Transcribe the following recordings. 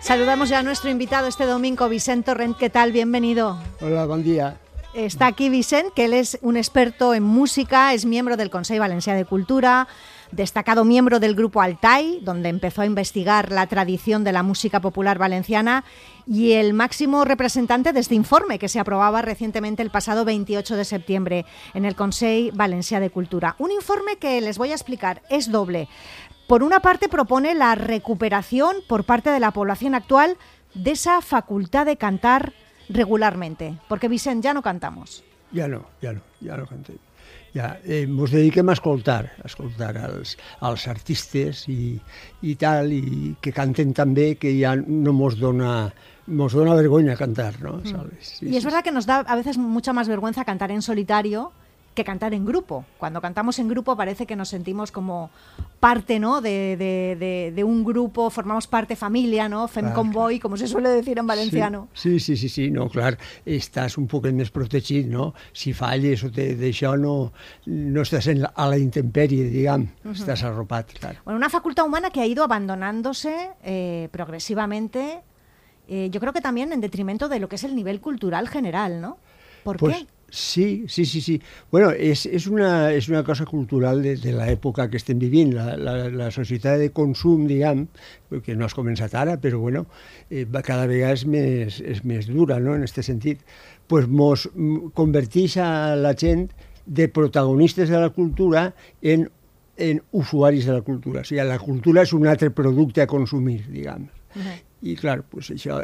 Saludamos ya a nuestro invitado este domingo, Vicent Torrent. ¿Qué tal? Bienvenido. Hola, buen día. Está aquí Vicent, que él es un experto en música, es miembro del Consell Valencià de Cultura, destacado miembro del grupo Altai, donde empezó a investigar la tradición de la música popular valenciana, y el máximo representante de este informe que se aprobaba recientemente el pasado 28 de septiembre en el Consell Valencià de Cultura. Un informe que les voy a explicar, es doble. Por una parte propone la recuperación por parte de la población actual de esa facultad de cantar regularmente, porque Vicent, ja no cantamos. Ja no cantem. Ja, ens dediquem a escoltar els artistes i tal, i que canten també, que ja no mos dona vergonya cantar, ¿no? ¿Sabes? Sí, y es verdad que nos da a veces mucha más vergüenza cantar en solitario que cantar en grupo. Cuando cantamos en grupo parece que nos sentimos como parte, ¿no?, de un grupo, formamos parte familia, ¿no? Fem convoy, como se suele decir en valenciano. Sí, no, clar, estàs un poquet més protegit, no? Si falles o d'això no estàs a la intempèrie, diguem, estàs arropat, clar. Bueno, una facultad humana que ha ido abandonándose progresivamente, yo creo que también en detrimento de lo que es el nivel cultural general, ¿no? ¿Por qué? Sí. Bueno, és una cosa cultural de l'època que estem vivint. La societat de consum, diguem, que no has començat ara, però bueno, cada vegada és més dura, no?, en aquest sentit. Pues mos converteix a la gent de protagonistes de la cultura en usuaris de la cultura. O sigui, la cultura és un altre producte a consumir, diguem. I clar, pues això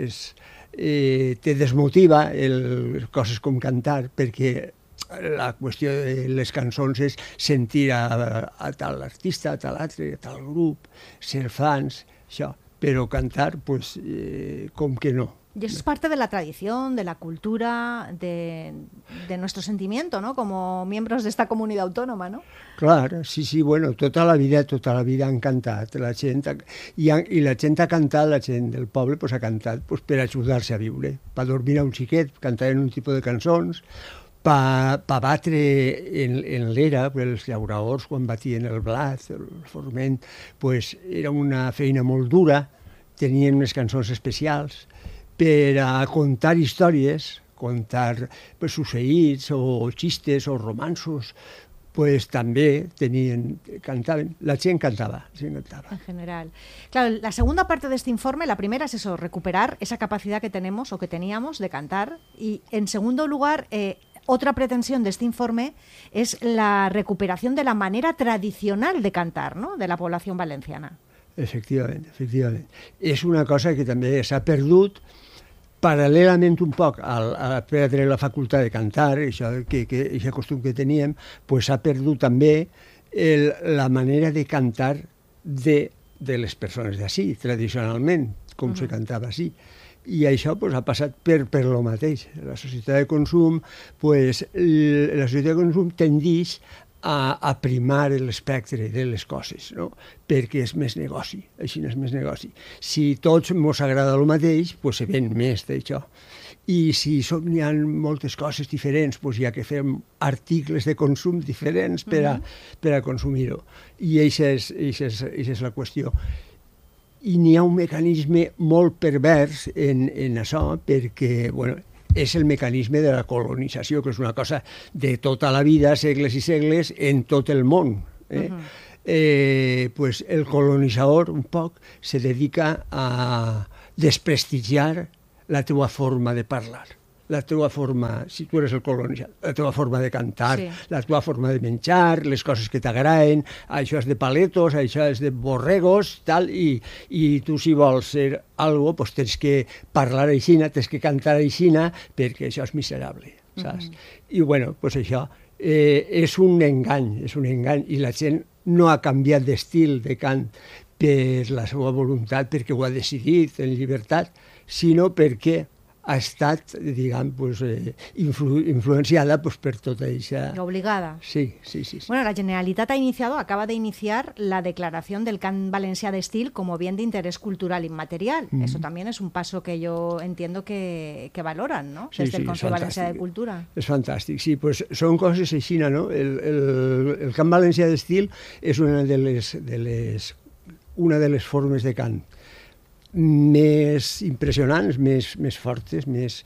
te desmotiva coses com cantar, perquè la qüestió de les cançons és sentir a tal artista, a tal altre, a tal grup, ser fans, això. Però cantar, pues, com que no. Y eso es parte de la tradición, de la cultura, de nuestro sentimiento, ¿no?, como miembros de esta comunidad autónoma, ¿no? Clar, sí, bueno, tota la vida han cantat, la gent, i la gent ha cantat, la gent del poble pues, ha cantat pues, per ajudar-se a viure, per dormir a un xiquet, cantaven un tipus de cançons, per batre en l'era, els llauradors quan batien el blat, el forment, pues, era una feina molt dura, tenien unes cançons especials, per a contar històries, contar pues, succeïts o xistes o romansos, pues també cantaven, la gent cantaba. En general. Claro, la segunda parte de este informe, la primera es eso, recuperar esa capacidad que tenemos o que teníamos de cantar, y en segundo lugar, otra pretensión de este informe es la recuperación de la manera tradicional de cantar, ¿no?, de la población valenciana. Efectivament. És una cosa que també s'ha perdut paral·lelament un poc a perdre la facultat de cantar, aquest costum que teníem, pues s'ha perdut també la manera de cantar de les persones d'ací, tradicionalment, com se cantava així. I això pues, ha passat per lo mateix. La societat de consum tendeix a primar l'espectre de les coses, no?, perquè és més negoci, així és més negoci. Si tots ens agrada el mateix, pues se ven més d'això. I si hi ha moltes coses diferents, pues hi ha que fer articles de consum diferents per a consumir-ho. I aquesta és la qüestió. I n'hi ha un mecanisme molt pervers en això, perquè, bueno, és el mecanisme de la colonització, que és una cosa de tota la vida, segles i segles, en tot el món. Pues el colonitzador, un poc, se dedica a desprestigiar la teva forma de parlar, la teva forma, si tu eres el colonitzador, la teva forma de cantar, la teva forma de menjar, les coses que t'agraden, això és de paletos, això és de borregos, tal, i tu si vols ser algo, pues tens que parlar aixina, tens que cantar aixina, perquè això és miserable, saps? I bueno, pues això és un engany, i la gent no ha canviat d'estil de cant per la seva voluntat, perquè ho ha decidit en llibertat, sinó perquè ha estat, diguem, pues, influenciada pues, per tota aquesta... Obligada. Sí. Bueno, la Generalitat acaba de iniciar la declaración del cant valencià d'estil como bien de interés cultural inmaterial. Eso también es un paso que yo entiendo que valoran, ¿no?, desde el Consell Valencià de Cultura. És fantàstic, sí, pues són coses així, no? El cant valencià d'estil és una de les formes de cant més impressionants, més fortes, més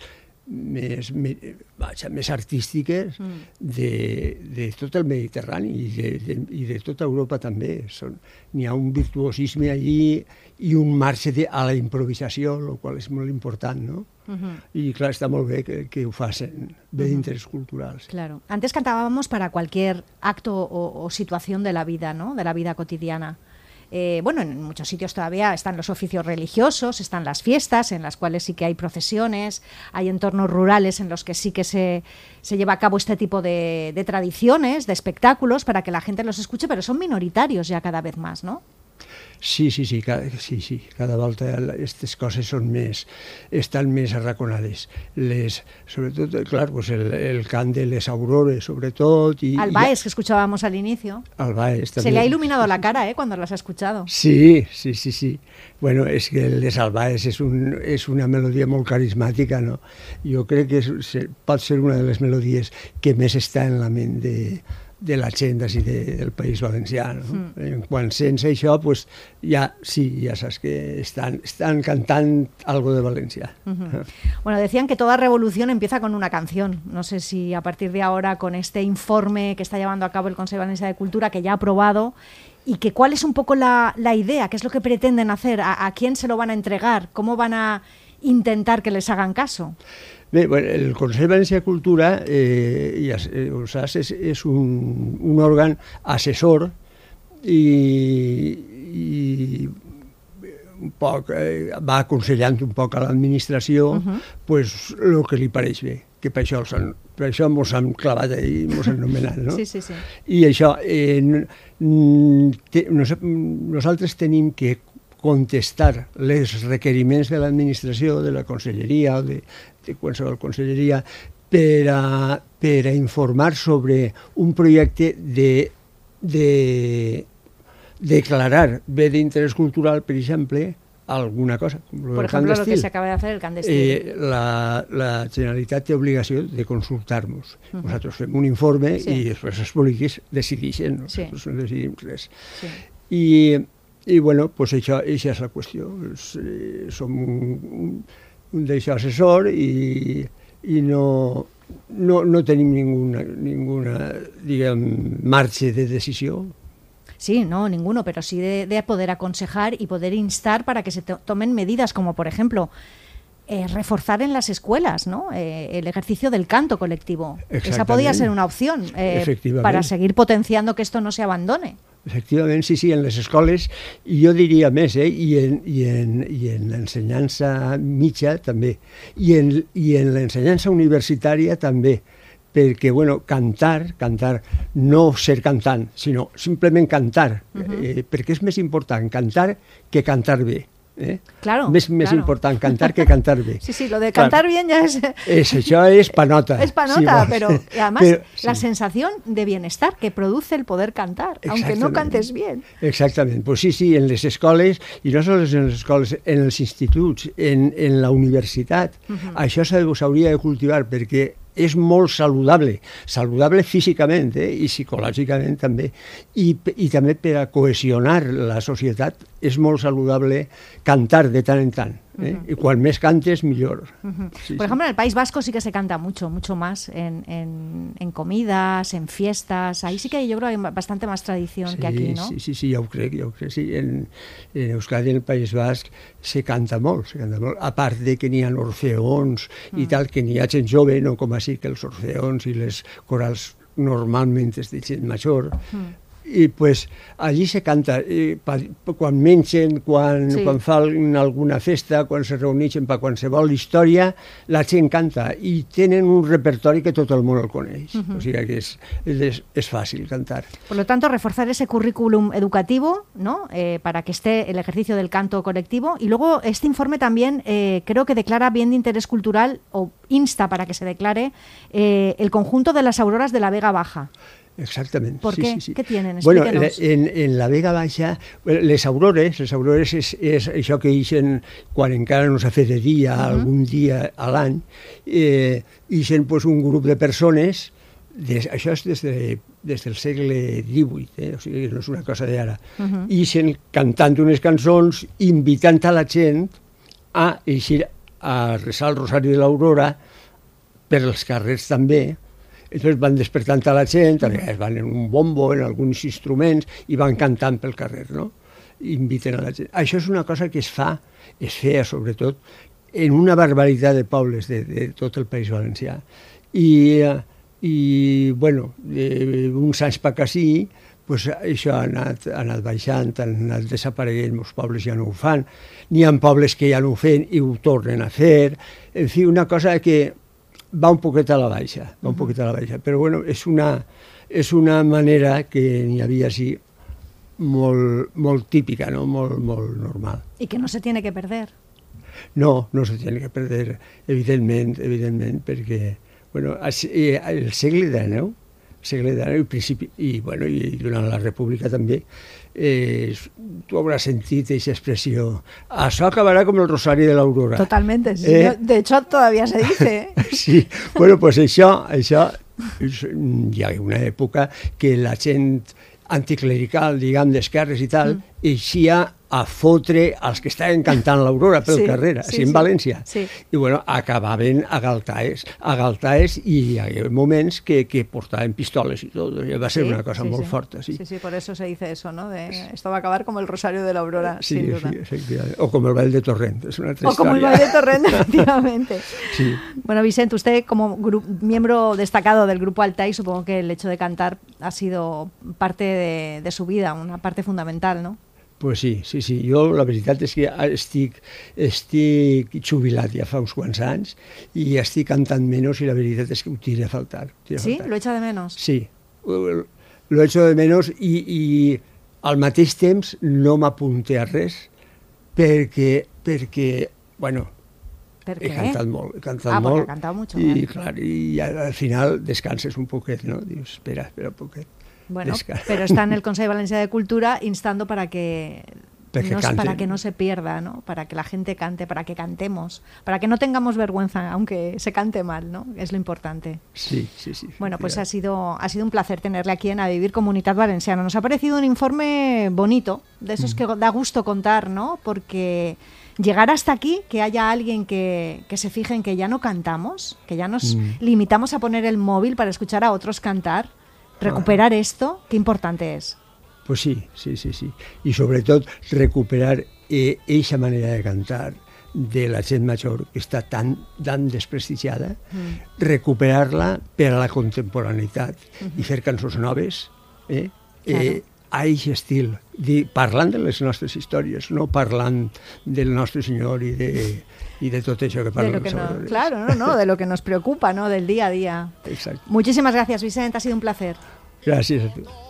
artístiques de tot el Mediterrani i de tota Europa també. N'hi ha un virtuosisme allí i un marge a la improvisació, el qual és molt important, no? Y claro, está muy bien que ho facen de interés culturals. Claro. Antes cantábamos para cualquier acto o situación de la vida, ¿no? De la vida cotidiana. Bueno, en muchos sitios todavía están los oficios religiosos, están las fiestas en las cuales sí que hay procesiones, hay entornos rurales en los que sí que se lleva a cabo este tipo de tradiciones, de espectáculos para que la gente los escuche, pero son minoritarios ya cada vez más, ¿no? Sí. Cada volta aquestes coses estan més arraconades. Sobretot, clar, pues el cant de les aurores, sobretot. Albaes, que escuchábamos al inicio. Albaes, també. Se le ha iluminado la cara, cuando las ha escuchado. Sí. Bueno, és que les Albaes és una melodia molt carismàtica, no? Jo crec que pot ser una de les melodies que més està en la ment de la gent d'ací del País Valencià. No? Quan sents això, pues, ja saps que estan cantant algo de Valencià. Bueno, decían que toda revolución empieza con una canción. No sé si a partir de ahora, con este informe que está llevando a cabo el Consejo Valencià de Cultura, que ya ha aprobado, y que cuál es un poco la idea, qué es lo que pretenden hacer, a quién se lo van a entregar, cómo van a intentar que les hagan caso. Bé, bueno, el Consell Valencià de Cultura, ja ho saps, és un òrgan assessor i un poc va aconsellant un poc a l'administració pues, el que li pareix bé, que per això mos han clavat i mos han nomenat, no? Sí. I això, nosaltres tenim que contestar els requeriments de l'administració, de la conselleria o de qualsevol conselleria per a informar sobre un projecte de declarar bé d'interès cultural, per exemple, alguna cosa. Por ejemplo, lo que se acaba de hacer el cant d'estil. La Generalitat té obligació de consultar-nos. Nosaltres fem un informe i després els polítics decideixen, nosaltres no decidim res. I bueno, pues això és la qüestió. Som un d'això assessor i no tenim ninguna diguem, marge de decisió. Sí, no, ninguno, pero sí de poder aconsejar y poder instar para que se tomen medidas como, por ejemplo, reforzar en las escuelas, ¿no? El ejercicio del canto colectivo. Esa podría ser una opción para seguir potenciando que esto no se abandone. Efectivament, sí, en les escoles, i jo diria més, i en l'ensenyança mitja també, i en l'ensenyança universitària també, perquè, bueno, cantar, no ser cantant, sinó simplement cantar, perquè és més important cantar que cantar bé. Claro, més important cantar que cantar bé. Sí, lo de cantar bien ya es... Això és panota. Es panota, sí, pero además la sensación de bienestar que produce el poder cantar, aunque no cantes bien. Exactament, pues sí, en les escoles, i no només en les escoles, en els instituts, en la universitat, això s'hauria de cultivar perquè és molt saludable físicament i psicològicament també, i també per a cohesionar la societat és molt saludable cantar de tant en tant. Y cual més cantes, millor. Por ejemplo, en el País Vasco sí que se canta mucho más en comidas, en fiestas. Ahí sí que yo creo que hay bastante más tradición que aquí, ¿no? Sí, ja ho crec. Sí. En Euskadi, en el País Basc, se canta molt. A part de que n'hi ha orfeons i tal, que n'hi ha gent jove, no com així, que els orfeons i les corals normalment és de gent major. I pues allí se canta quan mengen, quan fan alguna festa, quan se reuneixen per qualsevol història, la gent canta i tenen un repertori que tot el món el coneix. O sigui que és fàcil cantar. Por lo tanto, reforzar ese currículum educativo, ¿no? Para que esté el ejercicio del canto colectivo. Y luego este informe también creo que declara bien de interés cultural o insta para que se declare el conjunto de las auroras de la Vega Baja. Exactament. ¿Por qué? ¿Qué tienen? Explíquenos. Bueno, en la Vega Baixa, les aurores és això que ixen quan encara no s'ha fet de dia, algun dia a l'any, ixen pues, un grup de persones, això és des del segle XVIII, o sigui, no és una cosa d'ara, ixen cantant unes cançons, invitant a la gent eixir a resar el Rosari de l'Aurora per els carrers també. Entonces van despertant a la gent, es van en un bombo, en alguns instruments, i van cantant pel carrer, no? Inviten a la gent. Això és una cosa que es feia sobretot en una barbaritat de pobles de tot el País Valencià. I bueno, uns anys per ací, pues això ha anat baixant, han anat desapareguent, molts pobles ja no ho fan, n'hi ha pobles que ja no ho fan i ho tornen a fer, en fi, una cosa que va un poquet a la baixa, però bueno, és una manera que n'hi havia així molt típica, no? Molt normal. Y que no se tiene que perder. No se tiene que perder, evidentment, perquè bueno, el segle XIX, i durant la República també, tu hauràs sentit aquesta expressió, això acabarà com el Rosari de l'Aurora. Totalmente, sí. De hecho todavía se dice. Sí, bueno, pues això, hi ha una època que la gent anticlerical, diguem, d'esquerres i tal, eixia a fotre els que estaven cantant l'Aurora pel carrer, així en València. Sí. I bueno, acabaven a galtaes i hi havia moments que portaven pistoles i tot. Va ser una cosa molt forta. Sí, por eso se dice eso, ¿no? Esto va a acabar como el Rosario de la Aurora, sin duda. Sí, efectivamente. O como el Vall de Torrent, es una otra historia. O como el Vall de Torrent, efectivamente. Sí. Bueno, Vicent, usted como miembro destacado del Grupo Altai, supongo que el hecho de cantar ha sido parte de su vida, una parte fundamental, ¿no? Pues sí. Jo la veritat és que estic jubilat ja fa uns quants anys i estic cantant menys i la veritat és que ho tira a faltar. ¿Sí? ¿Lo echa de menos? Sí, lo echo de menos i al mateix temps no m'apunte a res perquè bueno, he cantat molt. Porque ha cantado mucho. I clar, i al final descanses un poquet, no? Dius, espera un poquet. Bueno, pero está en el Consejo Valencià de Cultura instando para que no se pierda, ¿no? Para que la gente cante, para que cantemos, para que no tengamos vergüenza, aunque se cante mal, ¿no? Es lo importante. Sí. Bueno, pues ha sido un placer tenerle aquí en A Vivir Comunitat Valenciana. Nos ha parecido un informe bonito, de esos que da gusto contar, ¿no? Porque llegar hasta aquí, que haya alguien que se fije en que ya no cantamos, que ya nos limitamos a poner el móvil para escuchar a otros cantar, recuperar esto, qué importante es. Pues sí. I sobretot recuperar eixa manera de cantar de la gent major que està tan desprestigiada, recuperar-la per a la contemporaneïtat i fer cançons noves a eixe estil, parlant de les nostres històries, no parlant del nostre Senyor i de tot això que parlem. Claro, de lo que nos preocupa, ¿no? Del día a día. Exacto. Muchísimas gracias, Vicent, ha sido un placer. Gracias a ti.